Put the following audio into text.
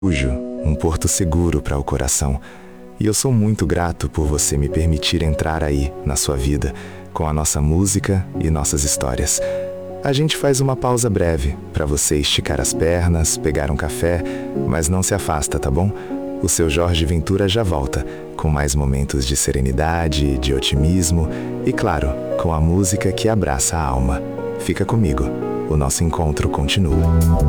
refúgio, um porto seguro para o coração. E eu sou muito grato por você me permitir entrar aí, na sua vida, com a nossa música e nossas histórias. A gente faz uma pausa breve, para você esticar as pernas, pegar um café, mas não se afasta, tá bom? O seu Jorge Ventura já volta, com mais momentos de serenidade, de otimismo e, claro, com a música que abraça a alma. Fica comigo, o nosso encontro continua.